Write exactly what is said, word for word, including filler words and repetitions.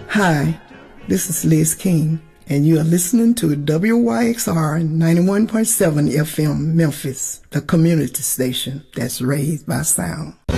Hi, this is Liz King, and you are listening to W Y X R ninety-one point seven F M Memphis, the community station that's raised by sound.